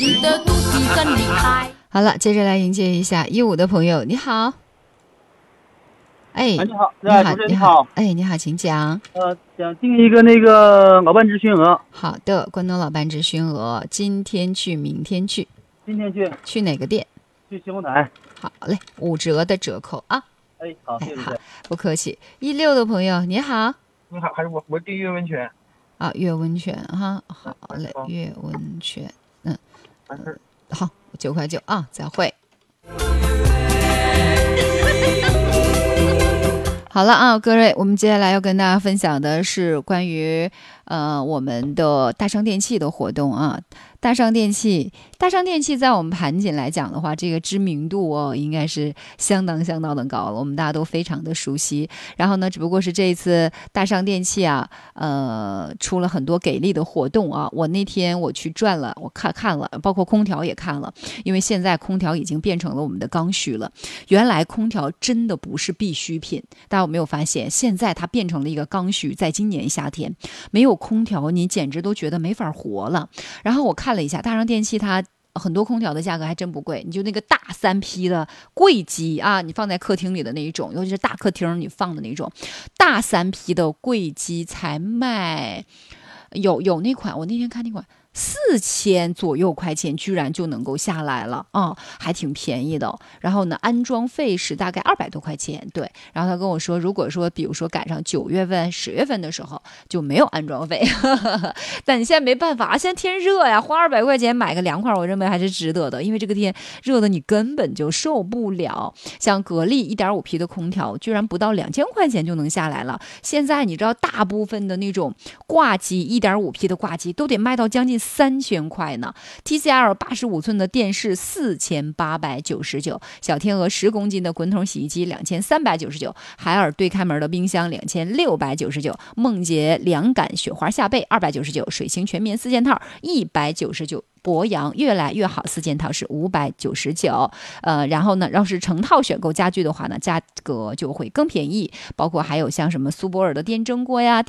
你的肚皮真厉害。好了，接着来迎接一下15的朋友，你好。 你好， 你好，你好，请讲。 想订一个那个老伴之熏鹅。 好的，关东老伴之熏鹅，今天去，明天去。 今天去。 去哪个店？ 去西红台。 好嘞，5折的折扣啊。 好，谢谢。 不客气。16的朋友，你好。 你好，还是我订月温泉。 月温泉哈，好嘞，月温泉，好，9块9啊，再会。好了啊，各位，我们接下来要跟大家分享的是关于我们的大商电器的活动啊。大商电器在我们盘锦来讲的话，这个知名度应该是相当的高了，我们大家都非常的熟悉。然后呢，只不过是这一次大商电器啊，出了很多给力的活动啊。我那天我去转了，我看了，包括空调也看了，因为现在空调已经变成了我们的刚需了。原来空调真的不是必需品，大家有没有发现？现在它变成了一个刚需，在今年夏天，没有空调你简直都觉得没法活了。然后我看了一下大商电器，它很多空调的价格还真不贵，你就那个大3P 的柜机啊，你放在客厅里的那一种，尤其是大客厅你放的那种大3P 的柜机才卖有那款，我那天看那款4000左右块钱居然就能够下来了啊，还挺便宜的。然后呢，安装费是大概200多块钱，对。然后他跟我说，如果说比如说赶上9月份、10月份的时候就没有安装费，但你现在没办法，现在天热呀，花200块钱买个凉快，我认为还是值得的，因为这个天热的你根本就受不了。像格力 1.5P 的空调居然不到2000块钱就能下来了。现在你知道大部分的那种挂机 1.5P 的挂机都得卖到将近3000块呢。 TCL 85寸的电视4899，小天鹅10公斤的滚筒洗衣机2399，海尔对开门的冰箱2699，梦洁凉感雪花下被299，水星全棉4件套199，博洋越来越好4件套是599，然后呢，要是成套选购家具的话呢，价格就会更便宜，包括还有像什么苏泊尔的电蒸锅呀。